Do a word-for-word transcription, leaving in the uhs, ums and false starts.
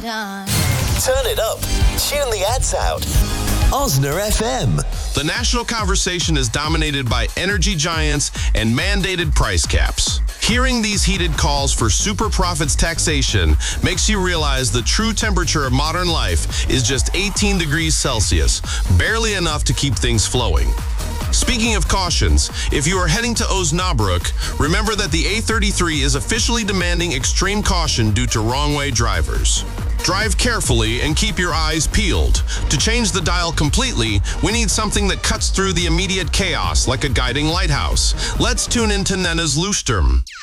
Turn it up. Tune the ads out. Osner F M. The national conversation is dominated by energy giants and mandated price caps. Hearing these heated calls for super profits taxation makes you realize the true temperature of modern life is just eighteen degrees Celsius, barely enough to keep things flowing. Speaking of cautions, if you are heading to Osnabrück, remember that the A thirty-three is officially demanding extreme caution due to wrong-way drivers. Drive carefully and keep your eyes peeled. To change the dial completely, we need something that cuts through the immediate chaos like a guiding lighthouse. Let's tune into Nenna's Lusturm.